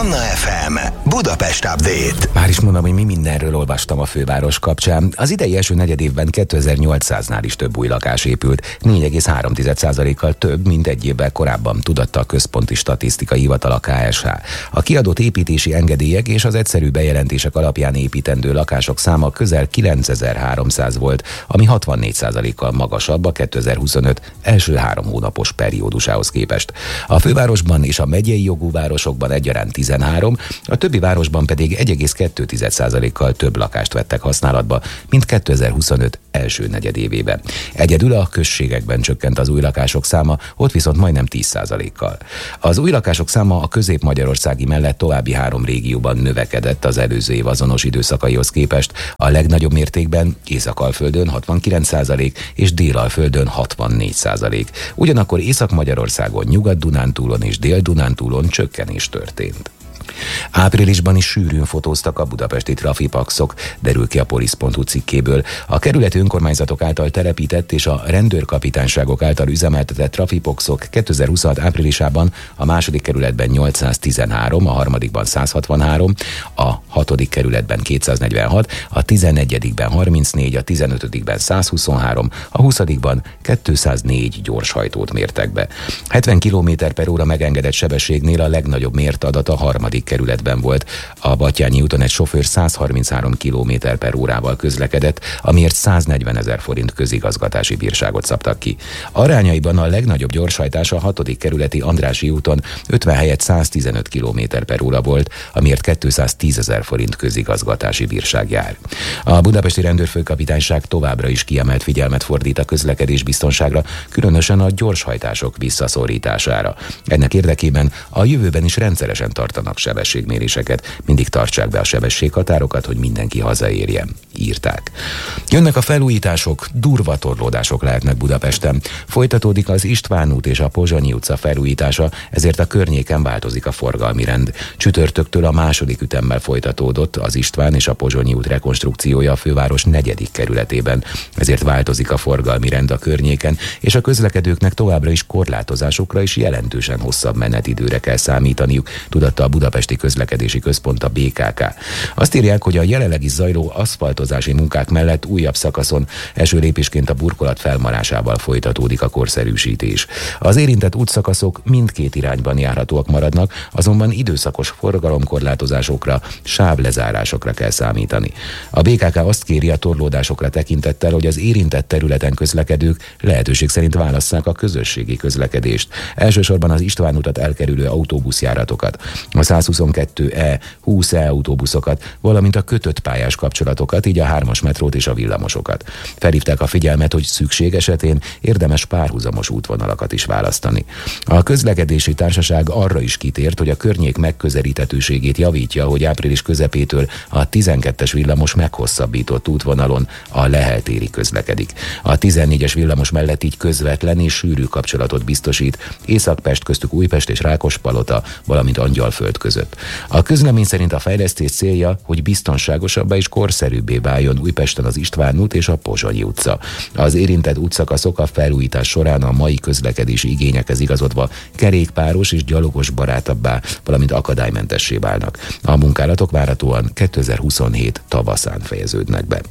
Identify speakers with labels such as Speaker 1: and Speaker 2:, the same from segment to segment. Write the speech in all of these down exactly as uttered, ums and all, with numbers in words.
Speaker 1: Manna ef em Budapest Update.
Speaker 2: Már is mondom, hogy mi mindenről olvastam a főváros kapcsán. Az idei első negyedévben kétezer-nyolcszáznál is több új lakás épült, négy egész három százalékkal több, mint egy évvel korábban, tudatta a Központi Statisztikai Hivatal, a ká es há. A kiadott építési engedélyek és az egyszerű bejelentések alapján építendő lakások száma közel kilencezer-háromszáz volt, ami hatvannégy százalékkal magasabb a kétezer-huszonöt első három hónapos periódusához képest. A fővárosban és a megyei jogú városokban egyaránt tizenhárom, a többi városban pedig egy egész kettő százalékkal több lakást vettek használatba, mint kétezer-huszonöt első negyedévében. Egyedül a községekben csökkent az új lakások száma, ott viszont majdnem tíz százalékkal. Az új lakások száma a közép-magyarországi mellett további három régióban növekedett az előző év azonos időszakaihoz képest, a legnagyobb mértékben Észak-Alföldön hatvankilenc százalék és Dél-Alföldön hatvannégy százalék. Ugyanakkor Észak-Magyarországon, Nyugat-Dunántúlon és Dél-Dunántúlon csökkenés történt. Áprilisban is sűrűn fotóztak a budapesti trafipaxok, derül ki a polisz pont hu cikkéből. A kerületi önkormányzatok által telepített és a rendőrkapitányságok által üzemeltetett trafipaxok kétezer-huszonhat áprilisában a második kerületben nyolcszáztizenhárom, a harmadikban száz hatvanhárom, a hatodik kerületben kétszáznegyvenhat, a tizennegyedikben harmincnégy, a tizenötödikben száz huszonhárom, a huszadikban kétszáznégy gyorshajtót mértek be. hetven kilométer per óra megengedett sebességnél a legnagyobb mért adat a harmadik kerületben volt. A Batthyány úton egy sofőr száz harminchárom kilométer per órával közlekedett, amiért száznegyvenezer forint közigazgatási bírságot szabtak ki. Arányaiban a legnagyobb gyorshajtás a hatodik kerületi Andrássy úton ötven helyett száztizenöt kilométer per óra volt, amiért kétszáztízezer forint közigazgatási bírság jár. A budapesti rendőrfőkapitányság továbbra is kiemelt figyelmet fordít a közlekedés biztonságra, különösen a gyorshajtások visszaszorítására. Ennek érdekében a jövőben is rendszeresen tartanak sebességméréseket, mindig tartsák be a sebességhatárokat, hogy mindenki hazaérjen, írták. Jönnek a felújítások, durva torlódások lehetnek Budapesten. Folytatódik az István út és a Pozsonyi utca felújítása, ezért a környéken változik a forgalmi rend. Csütörtöktől a második ütemmel folytatódott az István és a Pozsonyi út rekonstrukciója a főváros negyedik kerületében, ezért változik a forgalmi rend a környéken, és a közlekedőknek továbbra is korlátozásokra és jelentősen hosszabb menetidőre kell számítaniuk, tudatta a Budapesti Közlekedési Központ, a bé ká ká. Azt írják, hogy a jelenlegi zajló aszfaltozási munkák mellett újabb szakaszon első lépésként a burkolat felmarásával folytatódik a korszerűsítés. Az érintett útszakaszok mindkét irányban járhatóak maradnak, azonban időszakos forgalomkorlátozásokra, sávlezárásokra kell számítani. A bé ká ká azt kéri a torlódásokra tekintettel, hogy az érintett területen közlekedők lehetőség szerint válasszák a közösségi közlekedést. Elsősorban az István utat elkerülő autóbuszjáratokat, a százhuszonkettő E, húsz E autóbuszokat, valamint a kötött pályás kapcsolatokat, így a hármas metrót és a villamosokat. Felhívták a figyelmet, hogy szükség esetén érdemes párhuzamos útvonalakat is választani. A közlekedési társaság arra is kitért, hogy a környék megközelíthetőségét javítja, hogy április közepétől a tizenkettes villamos meghosszabbított útvonalon, a Lehel térig közlekedik. A tizennégyes villamos mellett így közvetlen és sűrű kapcsolatot biztosít Észak-Pest, köztük Újpest és Rákospalota, valamint Angyalföld között. A közlemény szerint a fejlesztés célja, hogy biztonságosabbá és korszerűbbé váljon Újpesten az István út és a Pozsonyi utca. Az érintett útszakaszok a felújítás során a mai közlekedési igényekhez igazodva kerékpáros és gyalogos barátabbá, valamint akadálymentessé válnak. A munkálatok várhatóan kétezer-huszonhét tavaszán fejeződnek be.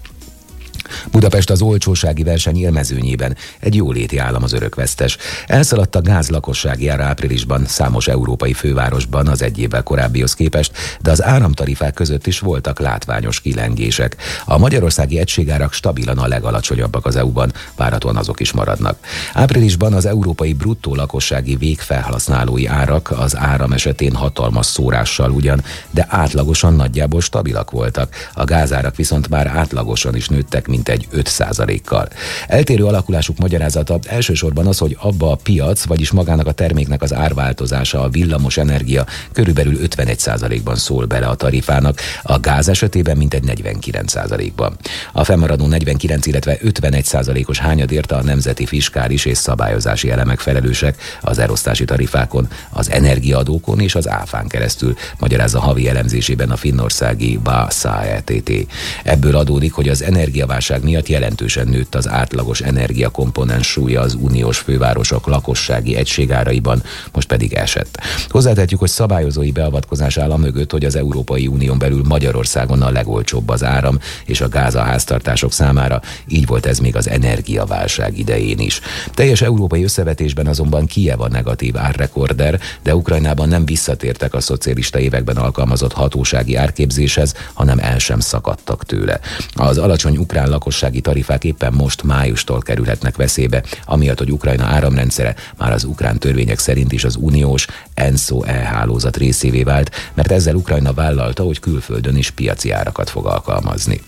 Speaker 2: Budapest az olcsósági verseny élmezőnyében egy jóléti állam az örökvesztes. Elszaladt a gáz lakossági ára áprilisban számos európai fővárosban az egy évvel korábbihoz képest, de az áramtarifák között is voltak látványos kilengések. A magyarországi egységárak stabilan a legalacsonyabbak az é u-ban, várhatóan azok is maradnak. Áprilisban az európai bruttó lakossági végfelhasználói árak az áram esetén hatalmas szórással ugyan, de átlagosan nagyjából stabilak voltak. A gázárak viszont már átlagosan is nőttek, mint egy öt százalékkal. Eltérő alakulásuk magyarázata elsősorban az, hogy abba a piac, vagyis magának a terméknek az árváltozása, a villamos energia körülbelül ötvenegy százalékban szól bele a tarifának, a gáz esetében mintegy negyvenkilenc százalékban. A fennmaradó negyvenkilenc, illetve ötvenegy százalékos hányadért a nemzeti fiskális és szabályozási elemek felelősek az elosztási tarifákon, az energiaadókon és az áfán keresztül, magyarázza havi elemzésében a finnországi Vasa e té té. Ebből adódik, hogy az energiaválság válság miatt jelentősen nőtt az átlagos energiakomponens súlya az uniós fővárosok lakossági egységáraiban, most pedig esett. Hozzátehetjük, hogy szabályozói beavatkozás áll a mögött, hogy az Európai Unión belül Magyarországon a legolcsóbb az áram és a gáz a háztartások számára, így volt ez még az energiaválság idején is. Teljes európai összevetésben azonban Kijev a negatív árrekorder, de Ukrajnában nem visszatértek a szocialista években alkalmazott hatósági árképzéshez, hanem el sem szakadtak tőle. Az alacsony ukrán lakossági tarifák éppen most májustól kerülhetnek veszélybe, amiatt, hogy Ukrajna áramrendszere már az ukrán törvények szerint is az uniós ENSZO e-hálózat részévé vált, mert ezzel Ukrajna vállalta, hogy külföldön is piaci árakat fog alkalmazni.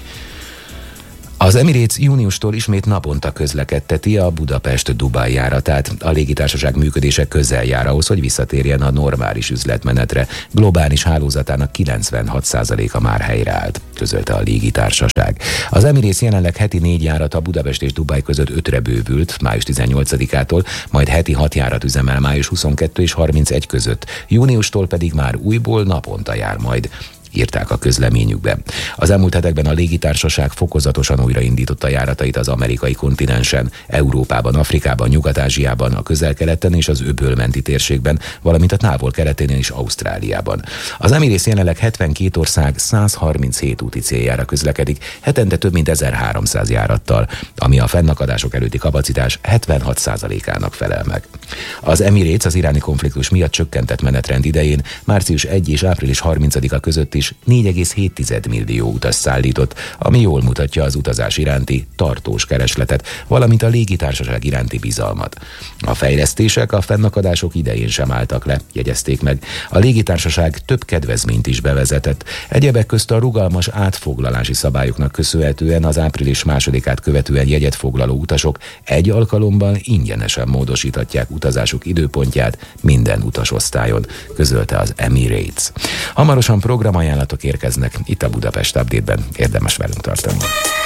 Speaker 2: Az Emirates júniustól ismét naponta közlekedteti a Budapest-Dubaj járatát. A légitársaság működése közel jár ahhoz, hogy visszatérjen a normális üzletmenetre. Globális hálózatának kilencvenhat százaléka már helyreállt, közölte a légitársaság. Az Emirates jelenleg heti négy járat a Budapest és Dubaj között ötre bővült május tizennyolcadikától, majd heti hat járat üzemel május huszonkettő és harmincegy között. Júniustól pedig már újból naponta jár majd, írták a közleményükben. Az elmúlt hetekben a légitársaság fokozatosan újraindította járatait az amerikai kontinensen, Európában, Afrikában, Nyugat-Ázsiában, a Közel-Keleten és az öbölmenti térségben, valamint a távol-keleten és Ausztráliában. Az Emirates jelenleg hetvenkét ország százharminchét úti céljára közlekedik, hetente több mint ezerháromszáz járattal, ami a fennakadások előtti kapacitás hetvenhat százalékának felel meg. Az Emirates az iráni konfliktus miatt csökkentett menetrend idején március elseje és április harmincadika között is négy egész hét millió utas szállított, ami jól mutatja az utazás iránti tartós keresletet, valamint a légitársaság iránti bizalmat. A fejlesztések a fennakadások idején sem álltak le, jegyezték meg. A légitársaság több kedvezményt is bevezetett. Egyebek közt a rugalmas átfoglalási szabályoknak köszönhetően az április másodikát követően jegyet foglaló utasok egy alkalommal ingyenesen módosíthatják utazásuk időpontját minden utasosztályon, közölte az Emirates. Hamarosan programajánlatok érkeznek itt a Budapest Update-ben, érdemes velünk tartani.